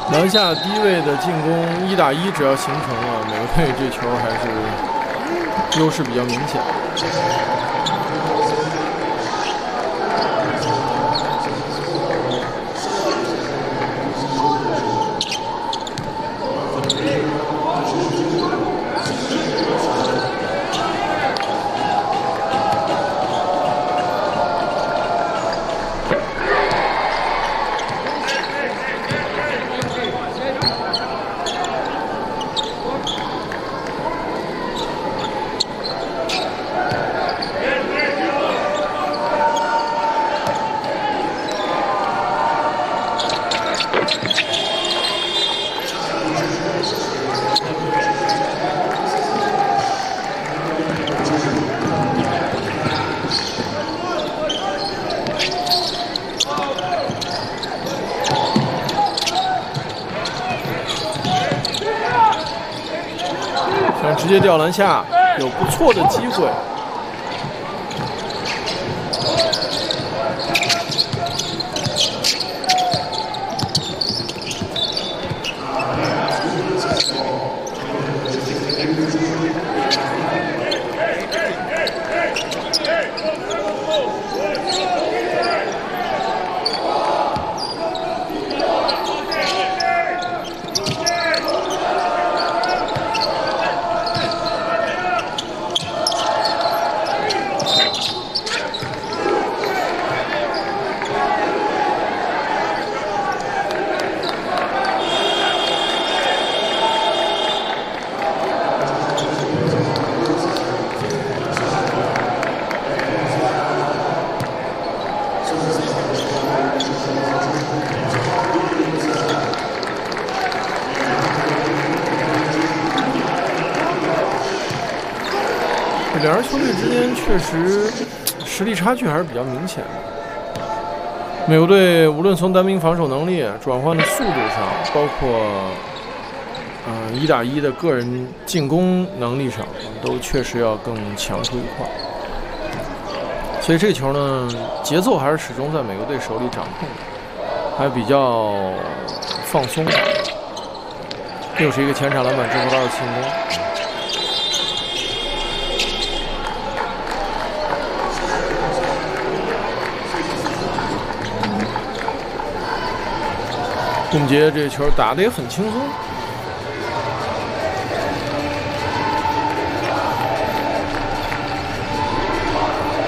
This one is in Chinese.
篮下低位的进攻1打1，只要形成了，美国队这球还是优势比较明显。想直接吊篮下，有不错的机会。两支球队之间确实实力差距还是比较明显的。美国队无论从单兵防守能力、转换的速度上，包括1打1的个人进攻能力上，都确实要更强出一块。所以这球呢，节奏还是始终在美国队手里掌控的，还比较放松。又是一个前场篮板制服到的进攻。贡杰这球打得也很轻松。